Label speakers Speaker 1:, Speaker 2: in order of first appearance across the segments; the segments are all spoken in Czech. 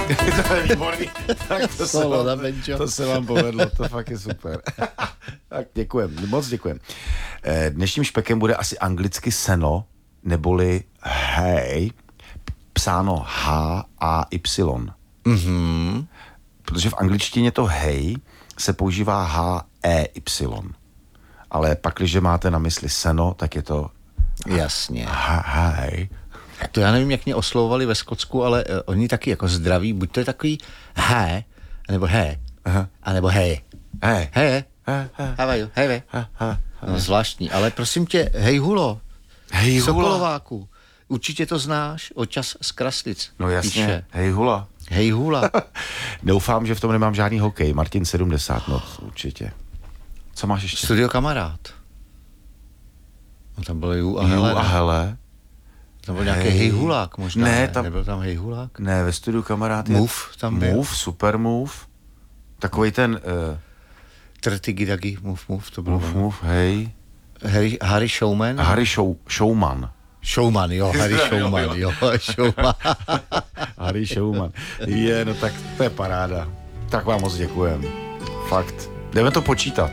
Speaker 1: To je výborný. Tak
Speaker 2: Solo na banjo.
Speaker 1: to se vám povedlo, to fakt je super. Tak děkujem, moc děkujem. Dnešním špekem bude asi anglicky seno, neboli hay, psáno H-A-Y.
Speaker 2: Mhm.
Speaker 1: Protože v angličtině to hay se používá H-E-Y. Ale pak, když máte na mysli seno, tak je to
Speaker 2: Jasně.
Speaker 1: hay.
Speaker 2: To já nevím, jak mě oslovovali ve Skotsku, ale oni taky jako zdraví, buď to je takový he, nebo he, anebo hej.
Speaker 1: Hey.
Speaker 2: Hej,
Speaker 1: Hey.
Speaker 2: how are you? Hej, no, zvláštní, ale prosím tě, hej hulo,
Speaker 1: Hej hula.
Speaker 2: Sokolováku, určitě to znáš, Očas z Kraslic.
Speaker 1: No jasně,
Speaker 2: Píše.
Speaker 1: hej hula.
Speaker 2: Hej hula.
Speaker 1: Doufám, že v tom nemám žádný hokej. Martin 70, no určitě. Co máš ještě?
Speaker 2: Studio Kamarád. No, tam bylo Ju a
Speaker 1: Ju
Speaker 2: Hele.
Speaker 1: a hele.
Speaker 2: Tam byl nějaký hej hulák možná.
Speaker 1: Ne,
Speaker 2: Ne,
Speaker 1: tam-
Speaker 2: nebyl tam hej hulák?
Speaker 1: Ne, ve studiu kamarád je...
Speaker 2: Move tam byl.
Speaker 1: Move, super move. Takový ten...
Speaker 2: Trtigi dagi, move, to bylo.
Speaker 1: move, hej.
Speaker 2: Harry Showman.
Speaker 1: Harry Showman.
Speaker 2: Showman, jo, Harry Showman, jo, Showman.
Speaker 1: Harry Showman. Je, no tak to je paráda. Tak vám moc děkujem. Fakt. Jdeme to počítat.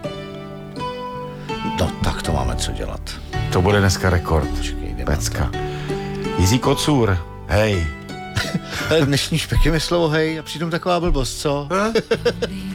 Speaker 2: No, tak to máme co dělat.
Speaker 1: To bude dneska rekord.
Speaker 2: Počkej, jdeme
Speaker 1: Pecka. Jiří Kocůr, hej.
Speaker 2: Dnešní špekem je slovo hej a přitom taková blbost, co?